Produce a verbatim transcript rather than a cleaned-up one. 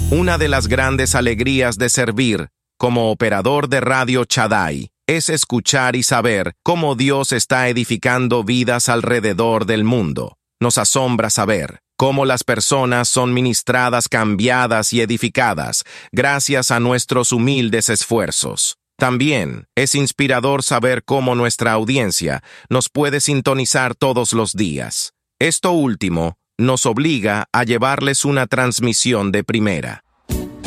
Una de las grandes alegrías de servir como operador de Radio Shaddai es escuchar y saber cómo Dios está edificando vidas alrededor del mundo. Nos asombra saber cómo las personas son ministradas, cambiadas y edificadas gracias a nuestros humildes esfuerzos. También es inspirador saber cómo nuestra audiencia nos puede sintonizar todos los días. Esto último nos obliga a llevarles una transmisión de primera.